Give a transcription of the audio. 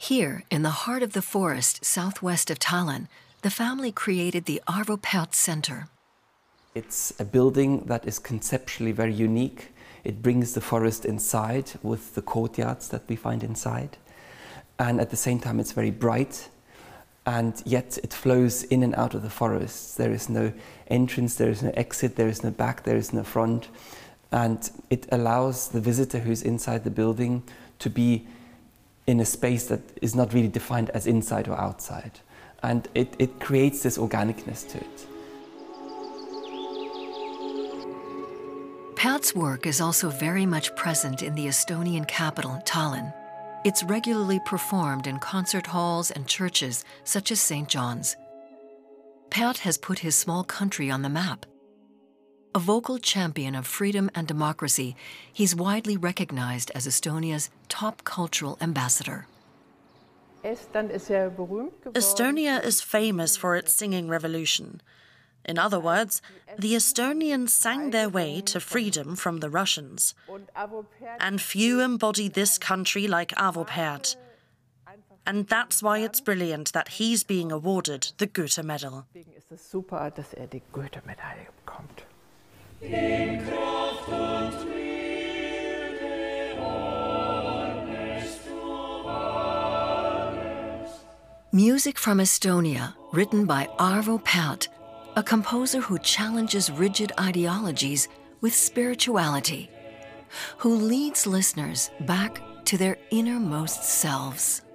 Here, in the heart of the forest southwest of Tallinn, the family created the Arvo Pärt Center. It's a building that is conceptually very unique. It brings the forest inside with the courtyards that we find inside. And at the same time, it's very bright, and yet it flows in and out of the forest. There is no entrance, there is no exit, there is no back, there is no front. And it allows the visitor who's inside the building to be in a space that is not really defined as inside or outside. And it creates this organicness to it. Pärt's work is also very much present in the Estonian capital, Tallinn. It's regularly performed in concert halls and churches such as St. John's. Pärt has put his small country on the map. A vocal champion of freedom and democracy, he's widely recognized as Estonia's top cultural ambassador. Estonia is famous for its singing revolution. In other words, the Estonians sang their way to freedom from the Russians. And few embody this country like Arvo Pärt. And that's why it's brilliant that he's being awarded the Goethe Medal. Music from Estonia, written by Arvo Pärt, a composer who challenges rigid ideologies with spirituality, who leads listeners back to their innermost selves.